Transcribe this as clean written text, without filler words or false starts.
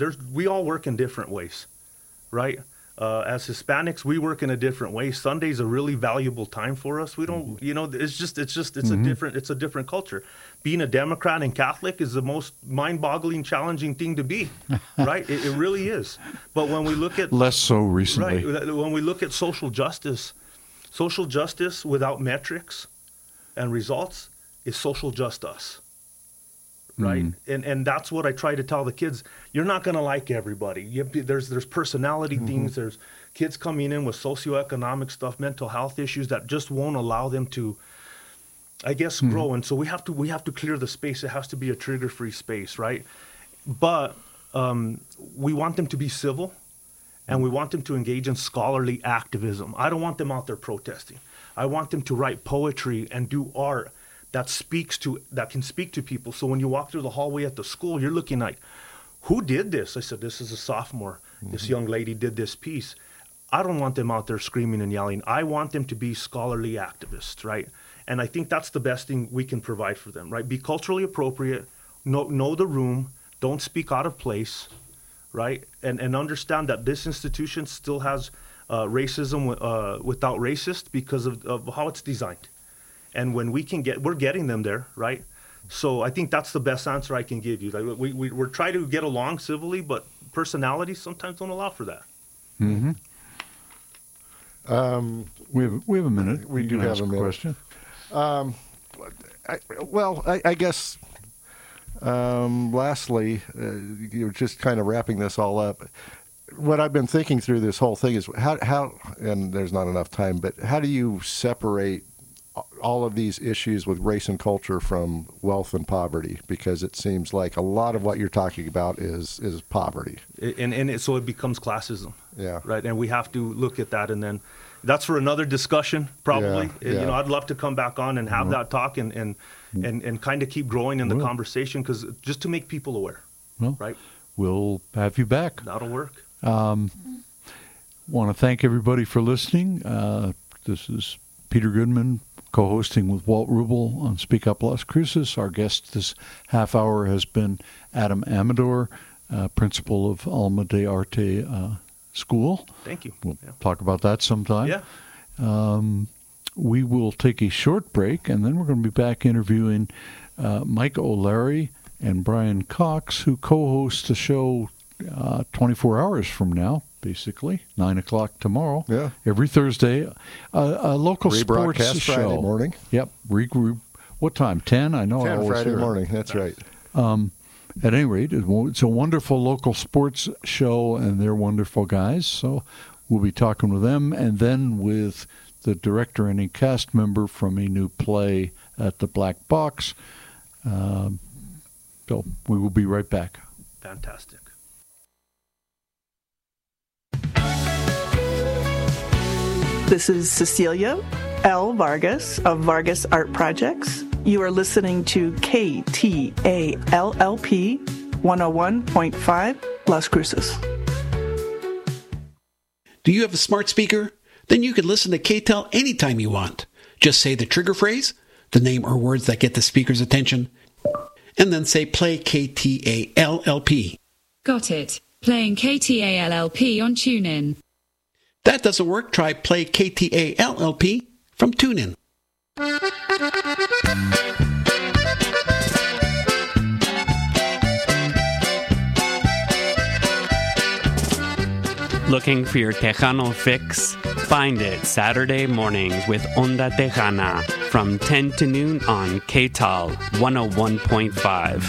we all work in different ways, right? As Hispanics, we work in a different way. Sunday's a really valuable time for us. We don't, it's a different culture. Being a Democrat and Catholic is the most mind-boggling, challenging thing to be, right? It really is. But when we look at less so recently, right? When we look at social justice without metrics and results is social just us. Right, and that's what I try to tell the kids. You're not going to like everybody. There's personality things. There's kids coming in with socioeconomic stuff, mental health issues that just won't allow them to, I guess, grow. And so we have to clear the space. It has to be a trigger-free space, right? But we want them to be civil, and we want them to engage in scholarly activism. I don't want them out there protesting. I want them to write poetry and do art that can speak to people. So when you walk through the hallway at the school, you're looking like, who did this? I said, this is a sophomore. This young lady did this piece. I don't want them out there screaming and yelling. I want them to be scholarly activists, right? And I think that's the best thing we can provide for them, right? Be culturally appropriate, know the room, don't speak out of place, right? And understand that this institution still has racism without racist because of how it's designed. And when we're getting them there, right? So I think that's the best answer I can give you. Like we're trying to get along civilly, but personalities sometimes don't allow for that. Mm-hmm. We have a minute. We do have a minute. Question. I guess lastly, just kind of wrapping this all up, what I've been thinking through this whole thing is how, and there's not enough time, but how do you separate all of these issues with race and culture from wealth and poverty? Because it seems like a lot of what you're talking about is poverty. So it becomes classism. Yeah. Right. And we have to look at that, and then that's for another discussion, probably. Yeah. I'd love to come back on and have that talk and kind of keep growing in the conversation, because just to make people aware. Well, right. We'll have you back. That'll work. Want to thank everybody for listening. This is Peter Goodman, co-hosting with Walt Rubel on Speak Up Las Cruces. Our guest this half hour has been Adam Amador, principal of Alma de Arte School. Thank you. We'll talk about that sometime. Yeah. We will take a short break, and then we're going to be back interviewing Mike O'Leary and Brian Cox, who co-host the show 24 hours from now, basically, 9 o'clock tomorrow. Yeah. Every Thursday, a local sports show. Friday morning. Yep. Regroup. What time? 10? I know. 10 Friday morning. That's right. At any rate, it's a wonderful local sports show, and they're wonderful guys. So we'll be talking with them, and then with the director and a cast member from a new play at the Black Box. So we will be right back. Fantastic. This is Cecilia L. Vargas of Vargas Art Projects. You are listening to KTALLP 101.5 Las Cruces. Do you have a smart speaker? Then you can listen to KTEL anytime you want. Just say the trigger phrase, the name or words that get the speaker's attention, and then say play KTALLP. Got it. Playing KTALLP on TuneIn. That doesn't work. Try play KTALLP from TuneIn. Looking for your Tejano fix? Find it Saturday mornings with Onda Tejana from 10 to noon on KTAL 101.5.